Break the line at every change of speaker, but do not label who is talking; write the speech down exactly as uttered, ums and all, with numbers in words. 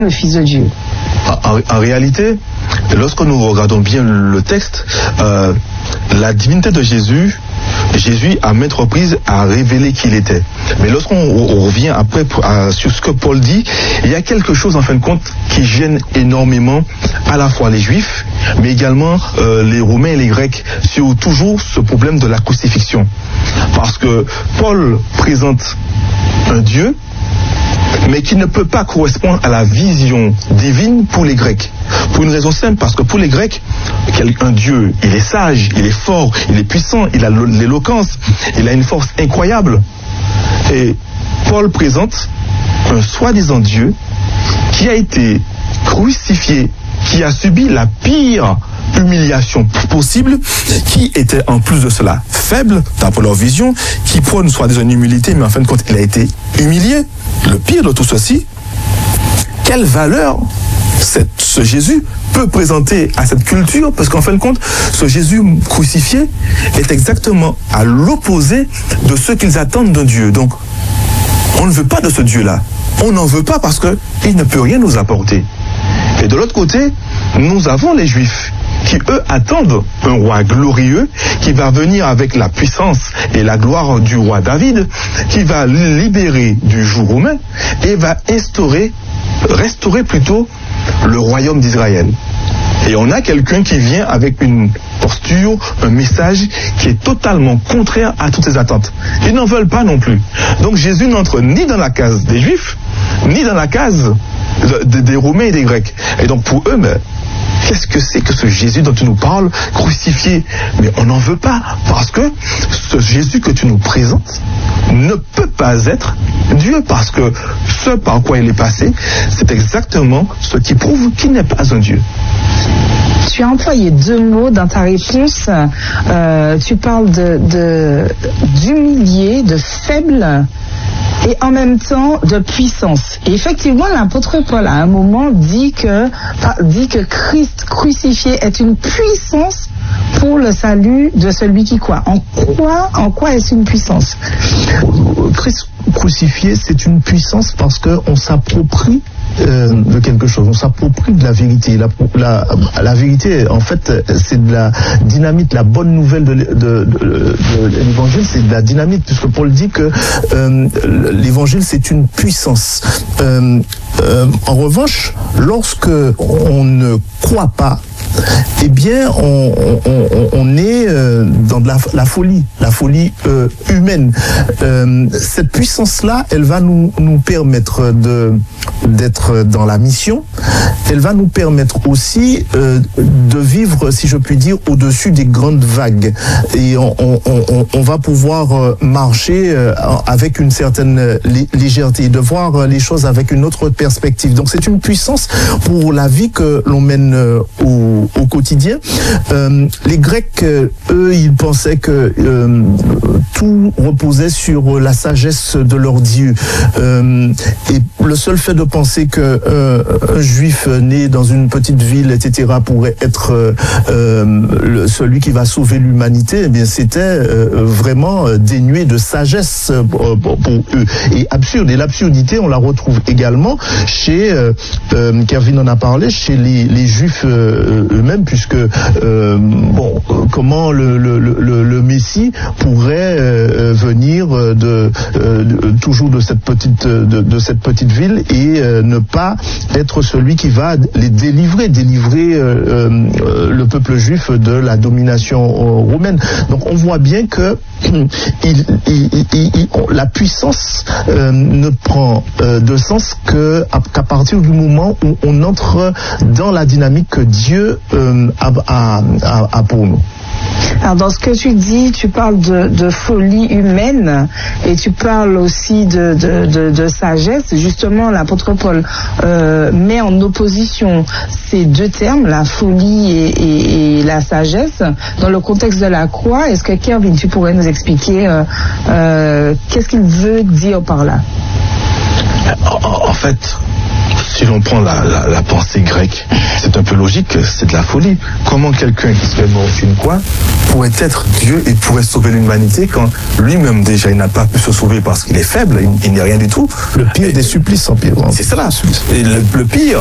le Fils de Dieu.
En, en réalité, lorsque nous regardons bien le texte, euh, la divinité de Jésus, Jésus à maintes reprises a révélé qui il était. Mais lorsqu'on on revient après à, sur ce que Paul dit, il y a quelque chose en fin de compte qui gêne énormément à la fois les Juifs, mais également euh, les Romains et les Grecs, sur toujours ce problème de la crucifixion. Parce que Paul présente un Dieu, mais qui ne peut pas correspondre à la vision divine pour les Grecs. Pour une raison simple, parce que pour les Grecs, un Dieu, il est sage, il est fort, il est puissant, il a l'éloquence, il a une force incroyable. Et Paul présente un soi-disant Dieu qui a été crucifié, qui a subi la pire humiliation possible, qui était en plus de cela faible, d'après leur vision, qui prône soi-disant une humilité, mais en fin de compte, il a été humilié. Le pire de tout ceci, quelle valeur cette, ce Jésus peut présenter à cette culture, parce qu'en fin de compte, ce Jésus crucifié est exactement à l'opposé de ce qu'ils attendent d'un Dieu. Donc, on ne veut pas de ce Dieu-là. On n'en veut pas parce qu'il ne peut rien nous apporter. Et de l'autre côté, nous avons les Juifs qui, eux, attendent un roi glorieux qui va venir avec la puissance et la gloire du roi David, qui va libérer du joug romain et va instaurer, restaurer plutôt le royaume d'Israël. Et on a quelqu'un qui vient avec une posture, un message qui est totalement contraire à toutes ces attentes. Ils n'en veulent pas non plus. Donc Jésus n'entre ni dans la case des Juifs, ni dans la case de, de, des Romains et des Grecs. Et donc pour eux, mais, qu'est-ce que c'est que ce Jésus dont tu nous parles, crucifié? Mais on n'en veut pas, parce que ce Jésus que tu nous présentes ne peut pas être Dieu, parce que ce par quoi il est passé, c'est exactement ce qui prouve qu'il n'est pas un Dieu.
Tu as employé deux mots dans ta réponse. Euh, tu parles de, de, d'humilié, de faible, et en même temps de puissance. Et effectivement, l'apôtre Paul à un moment dit que, dit que Christ crucifié est une puissance pour le salut de celui qui croit. En quoi, en quoi est-ce une puissance?
Christ crucifié, c'est une puissance parce qu'on s'approprie Euh, de quelque chose, on s'approprie de la vérité. La, la, la vérité, en fait, c'est de la dynamite. La bonne nouvelle de, de, de, de, de l'évangile, c'est de la dynamite, puisque Paul dit que euh, l'évangile, c'est une puissance. Euh, euh, en revanche, lorsque on ne croit pas, eh bien, on, on, on est euh, dans de la, la folie, la folie euh, humaine. Euh, cette puissance-là, elle va nous, nous permettre de, d'être dans la mission. Elle va nous permettre aussi euh, de vivre, si je puis dire, au-dessus des grandes vagues. Et on, on, on, on va pouvoir marcher euh, avec une certaine légèreté, de voir les choses avec une autre perspective. Donc, c'est une puissance pour la vie que l'on mène euh, au au quotidien. Euh, les Grecs, euh, eux, ils pensaient que euh, tout reposait sur la sagesse de leur Dieu. Euh, et le seul fait de penser que euh, un Juif né dans une petite ville, et cetera, pourrait être euh, euh, le, celui qui va sauver l'humanité, eh bien, c'était euh, vraiment dénué de sagesse pour, pour eux. Et absurde. Et l'absurdité, on la retrouve également chez, euh, euh, Kevin en a parlé, chez les, les Juifs euh, eux-mêmes, puisque euh, bon, comment le, le, le, le Messie pourrait euh, venir de, euh, de toujours de cette petite de, de cette petite ville et euh, ne pas être celui qui va les délivrer, délivrer euh, euh, le peuple juif de la domination euh, romaine. Donc on voit bien que il, il, il, il, la puissance euh, ne prend euh, de sens que qu'à partir du moment où on entre dans la dynamique que Dieu euh, a, a, a, a pour nous.
Alors dans ce que tu dis, tu parles de, de folie humaine et tu parles aussi de, de, de, de sagesse. Justement, l'apôtre Paul euh, met en opposition ces deux termes, la folie et, et, et la sagesse, dans le contexte de la croix. Est-ce que Kevin, tu pourrais nous expliquer euh, euh, qu'est-ce qu'il veut dire par là?
En, en fait, si l'on prend la, la, la pensée grecque, c'est un peu logique, c'est de la folie. Comment quelqu'un qui serait mort une quoi pourrait être Dieu et pourrait sauver l'humanité quand lui-même déjà il n'a pas pu se sauver parce qu'il est faible, il, il n'est rien du tout.
Le pire et des supplices, en pire.
C'est ça, et le, le pire.